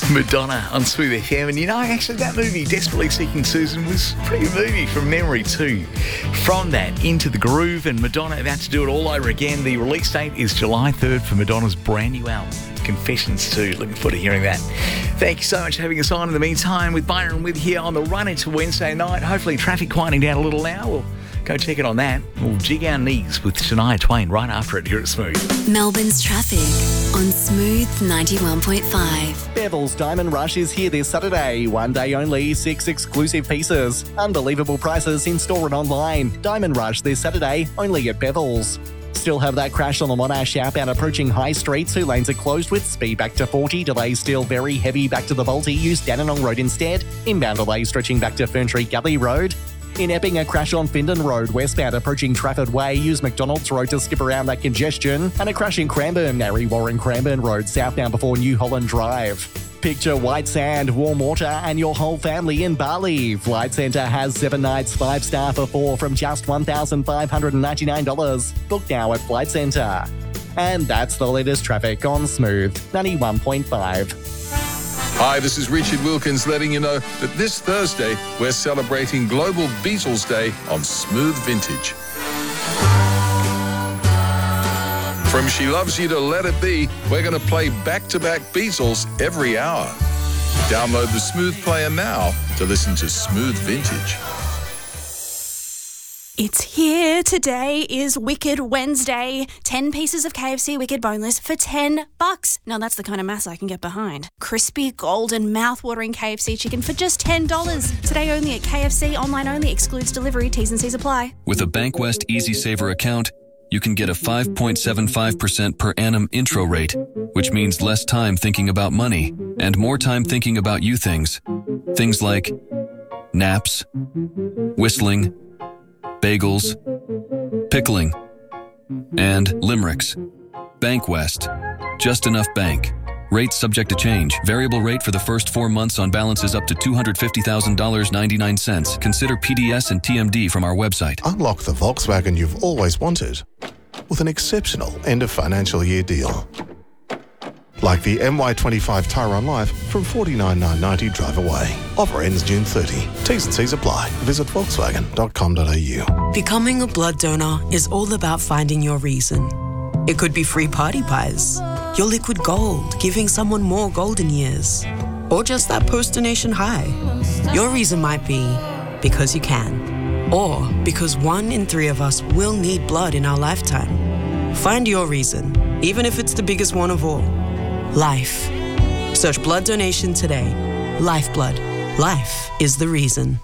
Madonna on Smooth FM. And actually that movie, Desperately Seeking Susan, was a pretty good movie from memory too. From that, Into the Groove, and Madonna about to do it all over again. The release date is July 3rd for Madonna's brand new album, Confessions 2. Looking forward to hearing that. Thank you so much for having us on. In the meantime, with Byron with here on the run into Wednesday night. Hopefully traffic quieting down a little now. We'll go check it on that. We'll jig our knees with Shania Twain right after it here at Smooth. Melbourne's traffic on Smooth 91.5. Bevilles Diamond Rush is here this Saturday. One day only, 6 exclusive pieces. Unbelievable prices in store and online. Diamond Rush this Saturday, only at Bevilles. Still have that crash on the Monash outbound approaching High Street. 2 lanes are closed with speed back to 40. Delays still very heavy back to the Volty. Use Dandenong Road instead. Inbound delays stretching back to Ferntree Gully Road. In Epping, a crash on Findon Road, westbound approaching Trafford Way. Use McDonald's Road to skip around that congestion. And a crash in Cranbourne, Narry Warren Cranbourne Road, southbound before New Holland Drive. Picture white sand, warm water, and your whole family in Bali. Flight Centre has 7 nights, 5-star for 4 from just $1,599. Book now at Flight Centre. And that's the latest traffic on Smooth 91.5. Hi, this is Richard Wilkins letting you know that this Thursday we're celebrating Global Beatles Day on Smooth Vintage. From She Loves You to Let It Be, we're going to play back-to-back Beatles every hour. Download the Smooth Player now to listen to Smooth Vintage. It's here. Today is Wicked Wednesday. 10 pieces of KFC Wicked Boneless for $10. Now that's the kind of mass I can get behind. Crispy, golden, mouth-watering KFC chicken for just $10. Today only at KFC, online only, excludes delivery, T's and C's apply. With a Bankwest Easy Saver account, you can get a 5.75% per annum intro rate, which means less time thinking about money and more time thinking about you things. Things like naps, whistling, bagels, pickling, and limericks. Bankwest. Just enough bank. Rates subject to change. Variable rate for the first 4 months on balances up to $250,000.99. Consider PDS and TMD from our website. Unlock the Volkswagen you've always wanted with an exceptional end of financial year deal. Like the MY25 Tyrone Life from $49,990 drive away. Offer ends June 30. T's and C's apply. Visit volkswagen.com.au. Becoming a blood donor is all about finding your reason. It could be free party pies, your liquid gold, giving someone more golden years, or just that post-donation high. Your reason might be because you can, or because 1 in 3 of us will need blood in our lifetime. Find your reason, even if it's the biggest one of all. Life. Search blood donation today. Lifeblood. Life is the reason.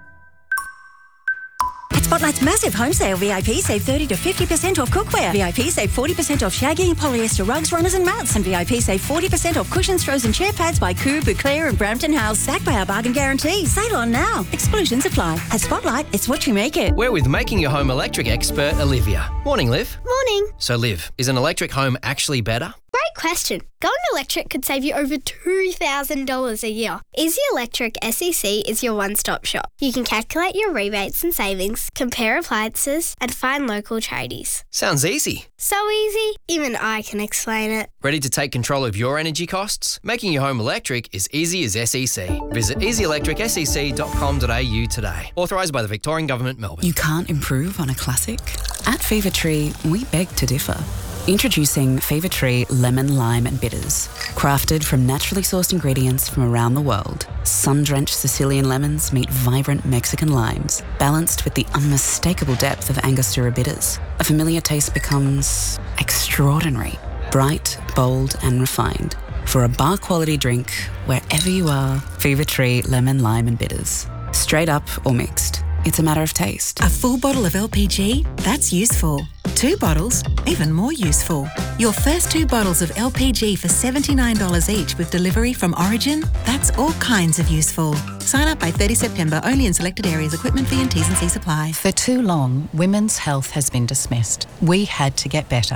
At Spotlight's massive home sale, VIP save 30 to 50% off cookware. VIP save 40% off shaggy, polyester rugs, runners and mats. And VIP save 40% off cushions, throws and chair pads by Coo, Bouclair and Brampton House. Backed by our bargain guarantee. Sale on now. Exclusions apply. At Spotlight, it's what you make it. We're with Making Your Home Electric expert, Olivia. Morning, Liv. Morning. So, Liv, is an electric home actually better? Great question. Going electric could save you over $2,000 a year. Easy Electric SEC is your one-stop shop. You can calculate your rebates and savings, compare appliances, and find local tradies. Sounds easy. So easy, even I can explain it. Ready to take control of your energy costs? Making your home electric is easy as SEC. Visit easyelectricsec.com.au today. Authorised by the Victorian Government, Melbourne. You can't improve on a classic? At Fever Tree, we beg to differ. Introducing Fever Tree Lemon, Lime and Bitters. Crafted from naturally sourced ingredients from around the world, sun-drenched Sicilian lemons meet vibrant Mexican limes, balanced with the unmistakable depth of Angostura bitters. A familiar taste becomes extraordinary, bright, bold and refined. For a bar-quality drink, wherever you are, Fever Tree Lemon, Lime and Bitters. Straight up or mixed. It's a matter of taste. A full bottle of LPG? That's useful. 2 bottles? Even more useful. Your first 2 bottles of LPG for $79 each with delivery from Origin? That's all kinds of useful. Sign up by 30 September, only in selected areas. Equipment fee and T's and C's apply. For too long, women's health has been dismissed. We had to get better.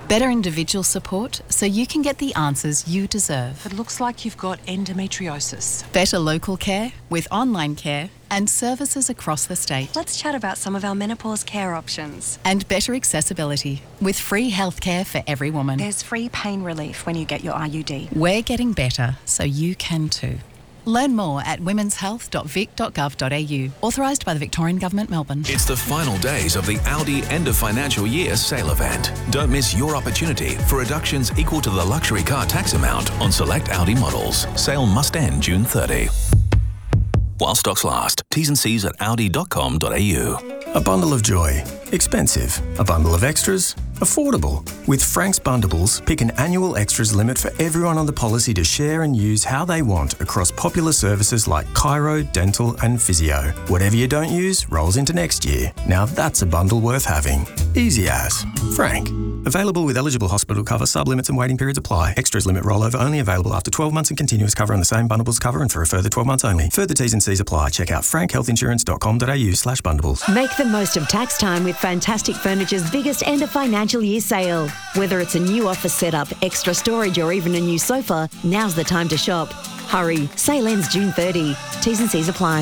Better individual support so you can get the answers you deserve. It looks like you've got endometriosis. Better local care with online care and services across the state. Let's chat about some of our menopause care options. And better accessibility with free healthcare for every woman. There's free pain relief when you get your IUD. We're getting better so you can too. Learn more at womenshealth.vic.gov.au. Authorised by the Victorian Government, Melbourne. It's the final days of the Audi end of financial year sale event. Don't miss your opportunity for reductions equal to the luxury car tax amount on select Audi models. Sale must end June 30. While stocks last. T's and C's at audi.com.au. A bundle of joy. Expensive. A bundle of extras. Affordable. With Frank's Bundables, pick an annual extras limit for everyone on the policy to share and use how they want across popular services like chiro, dental and physio. Whatever you don't use rolls into next year. Now that's a bundle worth having. Easy as. Frank. Available with eligible hospital cover, sub-limits and waiting periods apply. Extras limit rollover only available after 12 months and continuous cover on the same bundles cover and for a further 12 months only. Further T's and C's apply. Check out frankhealthinsurance.com.au/bundles. Make the most of tax time with Fantastic Furniture's biggest end of financial year sale. Whether it's a new office setup, extra storage or even a new sofa, now's the time to shop. Hurry, sale ends June 30. T's and C's apply.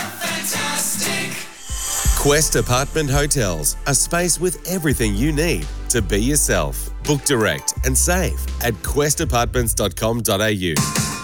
Quest Apartment Hotels, a space with everything you need to be yourself. Book direct and save at questapartments.com.au.